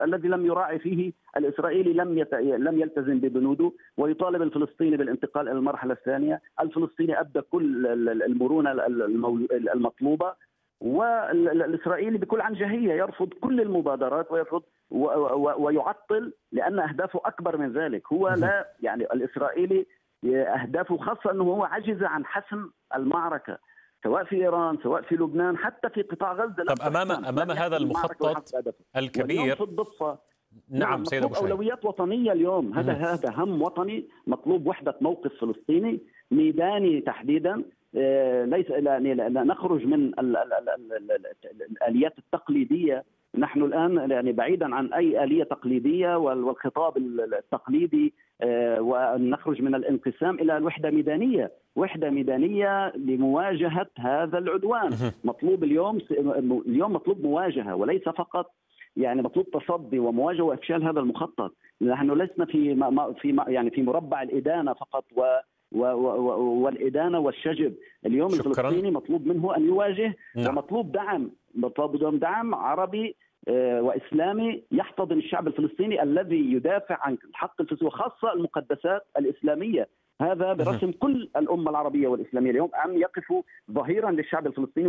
الذي لم يراعي فيه الإسرائيلي، لم يلتزم ببنوده، ويطالب الفلسطيني بالانتقال إلى المرحلة الثانية. الفلسطيني أبدى كل المرونة المطلوبة، والإسرائيلي بكل عنجهية يرفض كل المبادرات ويرفض ويعطل، لأن أهدافه أكبر من ذلك. هو لا يعني الإسرائيلي أهدافه خاصة أنه هو عجز عن حسم المعركة، سواء في إيران سواء في لبنان حتى في قطاع غزة. طب أمام هذا المخطط الكبير في الضفة نعم سيد أبو شهيد، أولويات وطنية اليوم. هذا هم وطني، مطلوب وحدة موقف فلسطيني ميداني تحديدا. ليس نخرج من الآليات التقليدية. نحن الآن يعني بعيدا عن أي آلية تقليدية والخطاب التقليدي، ونخرج من الانقسام إلى الوحدة ميدانية، وحدة ميدانية لمواجهة هذا العدوان. مطلوب اليوم مطلوب مواجهة، وليس فقط يعني مطلوب تصدي ومواجهة وإفشال هذا المخطط. نحن لسنا في مربع الإدانة فقط والإدانة والشجب. اليوم الفلسطيني مطلوب منه أن يواجه، ومطلوب دعم عربي وإسلامي يحتضن الشعب الفلسطيني الذي يدافع عن حق الفلسطيني، وخاصة المقدسات الإسلامية. هذا برسم كل الأمة العربية والإسلامية اليوم أن يقفوا ظهيرا للشعب الفلسطيني،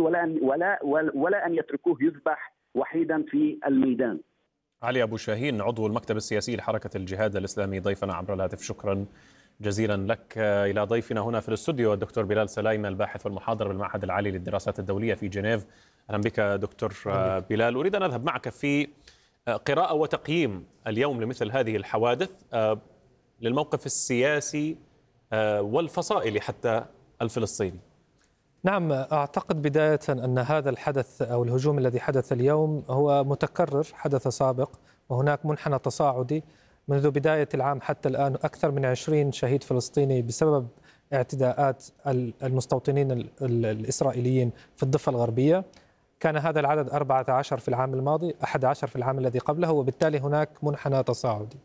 ولا أن يتركوه يذبح وحيدا في الميدان. علي أبو شاهين، عضو المكتب السياسي لحركة الجهاد الإسلامي، ضيفنا عبر الهاتف. شكرا جزيلا لك. إلى ضيفنا هنا في الاستوديو الدكتور بلال سلايمة، الباحث والمحاضر بالمعهد العالي للدراسات الدولية في جنيف. أهلا بك دكتور بلال. أريد أن أذهب معك في قراءة وتقييم اليوم لمثل هذه الحوادث للموقف السياسي والفصائلي حتى الفلسطيني. نعم، أعتقد بداية أن هذا الحدث أو الهجوم الذي حدث اليوم هو متكرر، حدث سابق، وهناك منحنى تصاعدي منذ بداية العام حتى الآن. أكثر من 20 شهيد فلسطيني بسبب اعتداءات المستوطنين الإسرائيليين في الضفة الغربية. كان هذا العدد 14 في العام الماضي، 11 في العام الذي قبله، وبالتالي هناك منحنى تصاعدي.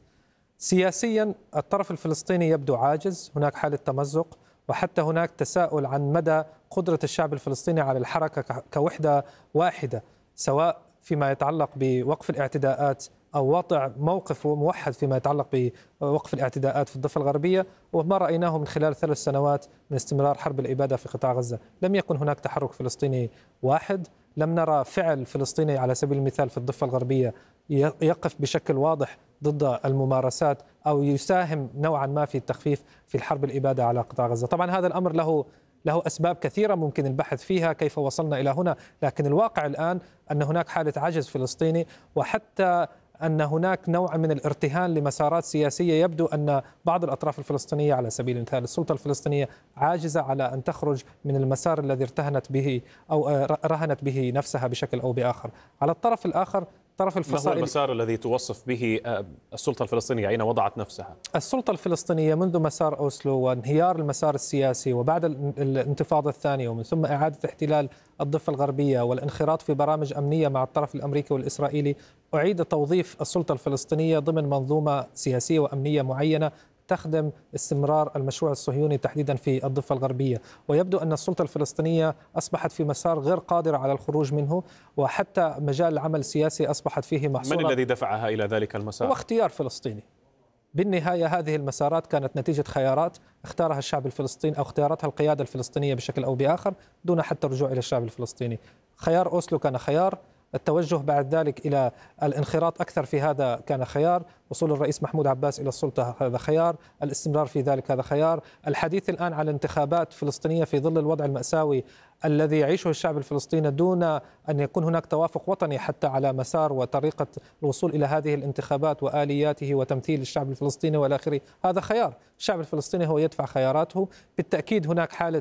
سياسيا الطرف الفلسطيني يبدو عاجز، هناك حالة تمزق، وحتى هناك تساؤل عن مدى قدرة الشعب الفلسطيني على الحركة كوحدة واحدة، سواء فيما يتعلق بوقف الاعتداءات أو وضع موقف موحد فيما يتعلق بوقف الاعتداءات في الضفة الغربية. وما رأيناه من خلال 3 سنوات من استمرار حرب الإبادة في قطاع غزة، لم يكن هناك تحرك فلسطيني واحد، لم نرى فعل فلسطيني على سبيل المثال في الضفة الغربية يقف بشكل واضح ضد الممارسات أو يساهم نوعا ما في التخفيف في الحرب الإبادة على قطاع غزة. طبعا هذا الأمر له أسباب كثيرة ممكن البحث فيها كيف وصلنا إلى هنا، لكن الواقع الآن أن هناك حالة عجز فلسطيني، وحتى أن هناك نوع من الارتهان لمسارات سياسية. يبدو أن بعض الأطراف الفلسطينية على سبيل المثال السلطة الفلسطينية عاجزة على أن تخرج من المسار الذي ارتهنت به أو رهنت به نفسها بشكل أو بآخر. على الطرف الآخر طرف الفصائل، ما هو المسار الذي توصف به السلطة الفلسطينية؟ أين وضعت نفسها؟ السلطة الفلسطينية منذ مسار أوسلو وانهيار المسار السياسي وبعد الانتفاضة الثانية ومن ثم إعادة احتلال الضفة الغربية والانخراط في برامج أمنية مع الطرف الأمريكي والإسرائيلي، أعيد توظيف السلطة الفلسطينية ضمن منظومة سياسية وأمنية معينة تخدم استمرار المشروع الصهيوني تحديدا في الضفة الغربية. ويبدو أن السلطة الفلسطينية أصبحت في مسار غير قادرة على الخروج منه، وحتى مجال العمل السياسي أصبحت فيه محصورة. من الذي دفعها إلى ذلك المسار؟ هو اختيار فلسطيني. بالنهاية هذه المسارات كانت نتيجة خيارات اختارها الشعب الفلسطيني أو اختارتها القيادة الفلسطينية بشكل أو بآخر دون حتى الرجوع إلى الشعب الفلسطيني. خيار أوسلو كان خيار، التوجه بعد ذلك إلى الانخراط أكثر في هذا كان خيار، وصول الرئيس محمود عباس إلى السلطة هذا خيار، الاستمرار في ذلك هذا خيار، الحديث الآن عن انتخابات فلسطينية في ظل الوضع المأساوي الذي يعيشه الشعب الفلسطيني دون أن يكون هناك توافق وطني حتى على مسار وطريقة الوصول إلى هذه الانتخابات وآلياته وتمثيل الشعب الفلسطيني والى آخره. هذا خيار، الشعب الفلسطيني هو يدفع خياراته. بالتأكيد هناك حالة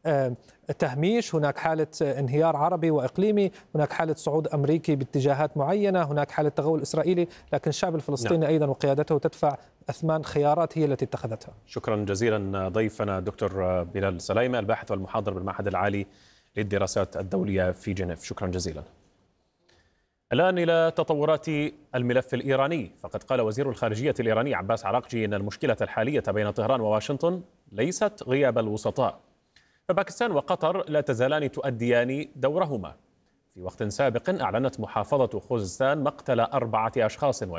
تهميش، هناك حالة انهيار عربي وإقليمي، هناك حالة صعود أمريكي باتجاهات معينة، هناك حالة تغول إسرائيلي، لكن الشعب الفلسطيني أيضا وقيادته تدفع أثمان خيارات هي التي اتخذتها. شكرا جزيلا ضيفنا دكتور بلال سلايمة، الباحث والمحاضر بالمعهد العالي للدراسات الدولية في جنيف. شكرا جزيلا. الآن إلى تطورات الملف الإيراني، فقد قال وزير الخارجية الإيراني عباس عراقجي أن المشكلة الحالية بين طهران وواشنطن ليست غياب الوسطاء، فباكستان وقطر لا تزالان تؤديان دورهما. في وقت سابق أعلنت محافظة خوزستان مقتل 4 أشخاص